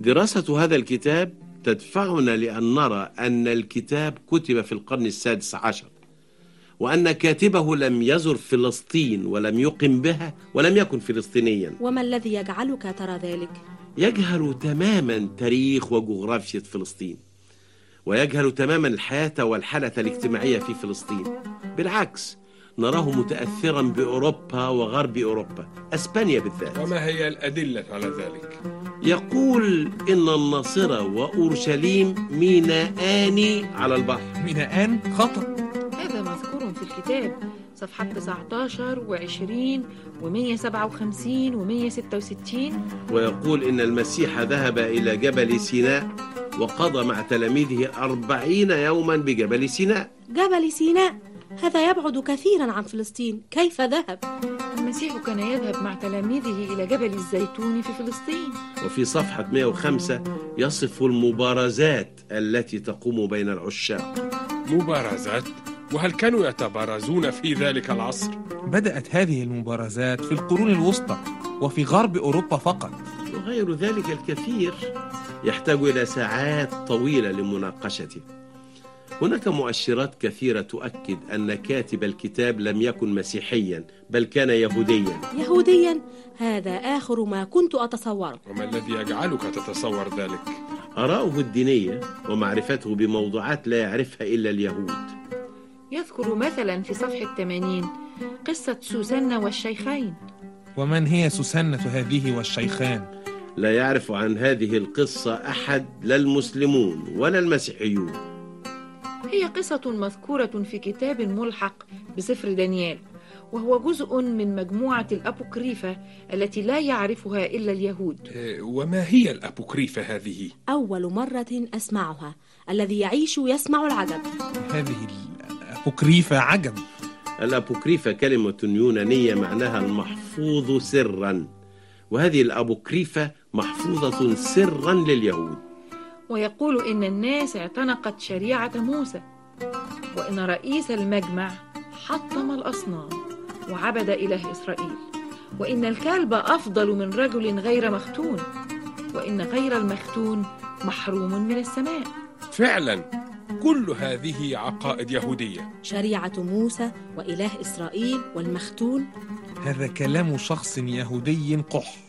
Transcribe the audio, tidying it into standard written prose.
دراسة هذا الكتاب تدفعنا لأن نرى أن الكتاب كتب في القرن السادس عشر، وأن كاتبه لم يزر فلسطين ولم يقم بها ولم يكن فلسطينيا. وما الذي يجعلك ترى ذلك؟ يجهل تماما تاريخ وجغرافيا فلسطين، ويجهل تماما الحياة والحالة الاجتماعية في فلسطين. بالعكس، نراه متأثرا بأوروبا وغرب أوروبا، أسبانيا بالذات. وما هي الأدلة على ذلك؟ يقول إن الناصرة وأورشليم ميناءان على البحر. ميناءان؟ خطأ. هذا مذكور في الكتاب، صفحات 19 و20 و157 و166. ويقول إن المسيح ذهب إلى جبل سيناء وقضى مع تلاميذه 40 يوما بجبل سيناء. جبل سيناء؟ هذا يبعد كثيرا عن فلسطين، كيف ذهب؟ المسيح كان يذهب مع تلاميذه إلى جبل الزيتون في فلسطين. وفي صفحة 105 يصف المبارزات التي تقوم بين العشاق. مبارزات؟ وهل كانوا يتبارزون في ذلك العصر؟ بدأت هذه المبارزات في القرون الوسطى وفي غرب أوروبا فقط. وغير ذلك الكثير يحتاج إلى ساعات طويلة لمناقشته. هناك مؤشرات كثيرة تؤكد أن كاتب الكتاب لم يكن مسيحيا، بل كان يهوديا. يهوديا؟ هذا آخر ما كنت أتصوره. وما الذي يجعلك تتصور ذلك؟ آراؤه الدينية ومعرفته بموضوعات لا يعرفها إلا اليهود. يذكر مثلا في صفحة 80 قصة سوسنة والشيخين. ومن هي سوسنة هذه والشيخان؟ لا يعرف عن هذه القصة أحد، لا المسلمون ولا المسيحيون. هي قصة مذكورة في كتاب ملحق بسفر دانيال، وهو جزء من مجموعة الأبوكريفة التي لا يعرفها إلا اليهود. وما هي الأبوكريفة هذه؟ أول مرة أسمعها، الذي يعيش يسمع العجب. هذه الأبوكريفة عجب. الأبوكريفة كلمة يونانية معناها المحفوظ سرا، وهذه الأبوكريفة محفوظة سرا لليهود. ويقول إن الناس اعتنقت شريعة موسى، وإن رئيس المجمع حطم الأصنام وعبد إله إسرائيل، وإن الكلب أفضل من رجل غير مختون، وإن غير المختون محروم من السماء. فعلا كل هذه عقائد يهودية. شريعة موسى وإله إسرائيل والمختون. هذا كلام شخص يهودي قح.